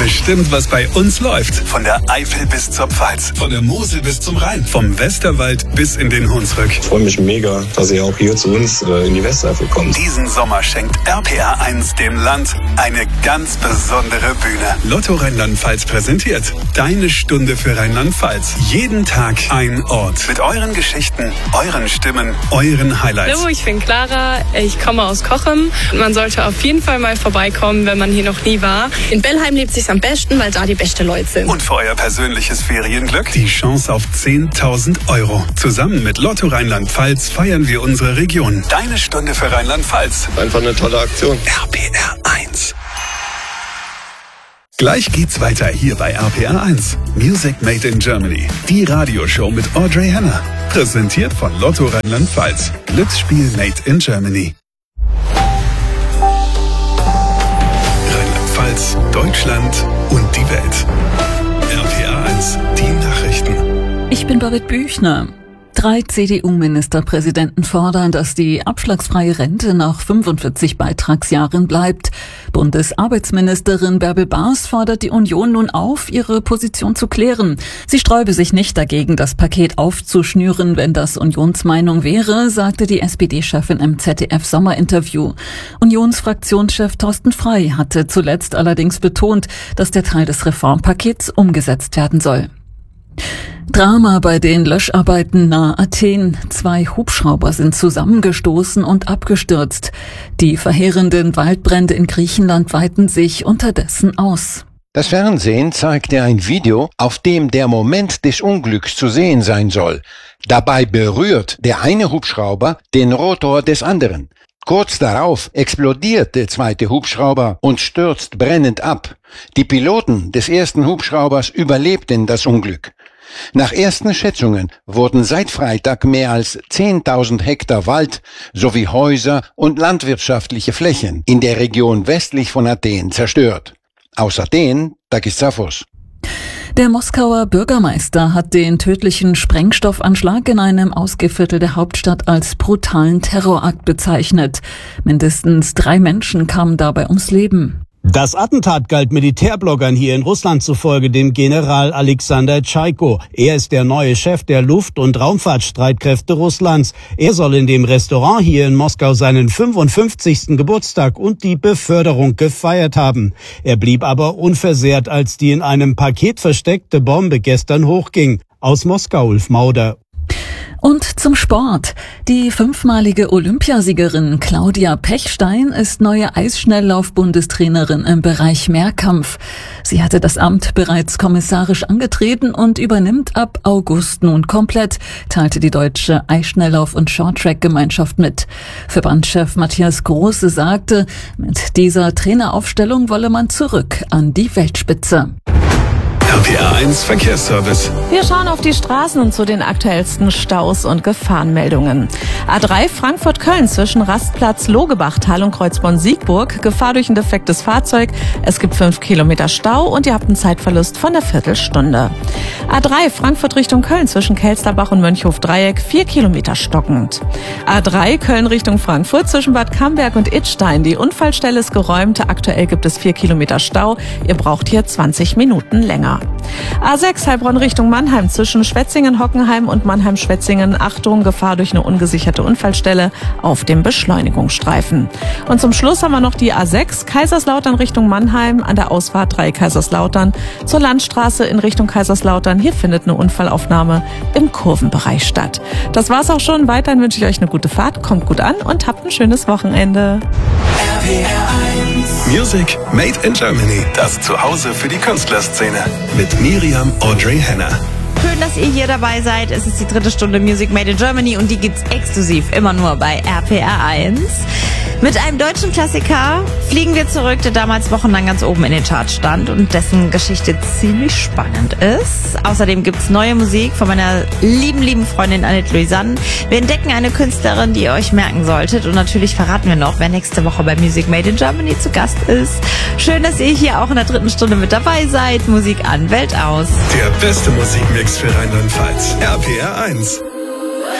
bestimmt, was bei uns läuft. Von der Eifel bis zur Pfalz, von der Mosel bis zum Rhein, vom Westerwald bis in den Hunsrück. Ich freue mich mega, dass ihr auch hier zu uns in die Westeifel kommt. Diesen Sommer schenkt RPR 1 dem Land eine ganz besondere Bühne. Lotto Rheinland-Pfalz präsentiert Deine Stunde für Rheinland-Pfalz. Jeden Tag ein Ort. Mit euren Geschichten, euren Stimmen, euren Highlights. Hallo, ich bin Clara, ich komme aus Cochem. Man sollte auf jeden Fall mal vorbeikommen, wenn man hier noch nie war. In Bellheim lebt es sich am besten, weil da die besten Leute sind. Und für euer persönliches Ferienglück die Chance auf 10.000 €. Zusammen mit Lotto Rheinland-Pfalz feiern wir unsere Region. Deine Stunde für Rheinland-Pfalz. Einfach eine tolle Aktion. RPR 1. Gleich geht's weiter hier bei RPR 1. Music Made in Germany. Die Radioshow mit Audrey Henner. Präsentiert von Lotto Rheinland-Pfalz. Glücksspiel Made in Germany. Rheinland-Pfalz, Deutschland und die Welt. RPR 1, die Nachrichten. Ich bin Babette Büchner. 3 CDU-Ministerpräsidenten fordern, dass die abschlagsfreie Rente nach 45 Beitragsjahren bleibt. Bundesarbeitsministerin Bärbel Baas fordert die Union nun auf, ihre Position zu klären. Sie sträube sich nicht dagegen, das Paket aufzuschnüren, wenn das Unionsmeinung wäre, sagte die SPD-Chefin im ZDF-Sommerinterview. Unionsfraktionschef Thorsten Frey hatte zuletzt allerdings betont, dass der Teil des Reformpakets umgesetzt werden soll. Drama bei den Löscharbeiten nahe Athen. 2 Hubschrauber sind zusammengestoßen und abgestürzt. Die verheerenden Waldbrände in Griechenland weiten sich unterdessen aus. Das Fernsehen zeigte ein Video, auf dem der Moment des Unglücks zu sehen sein soll. Dabei berührt der eine Hubschrauber den Rotor des anderen. Kurz darauf explodiert der zweite Hubschrauber und stürzt brennend ab. Die Piloten des ersten Hubschraubers überlebten das Unglück. Nach ersten Schätzungen wurden seit Freitag mehr als 10.000 Hektar Wald sowie Häuser und landwirtschaftliche Flächen in der Region westlich von Athen zerstört. Aus Athen, Takis Zaphos. Der Moskauer Bürgermeister hat den tödlichen Sprengstoffanschlag in einem Ausgehviertel der Hauptstadt als brutalen Terrorakt bezeichnet. Mindestens 3 Menschen kamen dabei ums Leben. Das Attentat galt Militärbloggern hier in Russland zufolge dem General Alexander Tschaiko. Er ist der neue Chef der Luft- und Raumfahrtstreitkräfte Russlands. Er soll in dem Restaurant hier in Moskau seinen 55. Geburtstag und die Beförderung gefeiert haben. Er blieb aber unversehrt, als die in einem Paket versteckte Bombe gestern hochging. Aus Moskau, Ulf Mauder. Und zum Sport. Die 5-malige Olympiasiegerin Claudia Pechstein ist neue Eisschnelllauf-Bundestrainerin im Bereich Mehrkampf. Sie hatte das Amt bereits kommissarisch angetreten und übernimmt ab August nun komplett, teilte die deutsche Eisschnelllauf- und Shorttrack-Gemeinschaft mit. Verbandschef Matthias Große sagte, mit dieser Traineraufstellung wolle man zurück an die Weltspitze. RPR 1 Verkehrsservice. Wir schauen auf die Straßen und zu den aktuellsten Staus und Gefahrenmeldungen. A3 Frankfurt-Köln zwischen Rastplatz Logebachtal und Kreuzborn-Siegburg. Gefahr durch ein defektes Fahrzeug. Es gibt 5 Kilometer Stau und ihr habt einen Zeitverlust von einer Viertelstunde. A3 Frankfurt Richtung Köln zwischen Kelsterbach und Mönchhof-Dreieck. 4 Kilometer stockend. A3 Köln Richtung Frankfurt zwischen Bad Camberg und Idstein. Die Unfallstelle ist geräumt. Aktuell gibt es 4 Kilometer Stau. Ihr braucht hier 20 Minuten länger. A6 Heilbronn Richtung Mannheim zwischen Schwetzingen-Hockenheim und Mannheim-Schwetzingen. Achtung, Gefahr durch eine ungesicherte Unfallstelle auf dem Beschleunigungsstreifen. Und zum Schluss haben wir noch die A6 Kaiserslautern Richtung Mannheim an der Ausfahrt 3 Kaiserslautern zur Landstraße in Richtung Kaiserslautern. Hier findet eine Unfallaufnahme im Kurvenbereich statt. Das war's auch schon. Weiterhin wünsche ich euch eine gute Fahrt, kommt gut an und habt ein schönes Wochenende. Music Made in Germany. Das Zuhause für die Künstlerszene. Mit Miriam Audrey Henner. Schön, dass ihr hier dabei seid. Es ist die 3. Stunde Music Made in Germany und die gibt's exklusiv immer nur bei RPR 1. Mit einem deutschen Klassiker fliegen wir zurück, der damals wochenlang ganz oben in den Charts stand und dessen Geschichte ziemlich spannend ist. Außerdem gibt's neue Musik von meiner lieben Freundin Annette Louisanne. Wir entdecken eine Künstlerin, die ihr euch merken solltet und natürlich verraten wir noch, wer nächste Woche bei Music Made in Germany zu Gast ist. Schön, dass ihr hier auch in der 3. Stunde mit dabei seid. Musik an, Welt aus. Der beste Musikmix für Rheinland-Pfalz. RPR 1.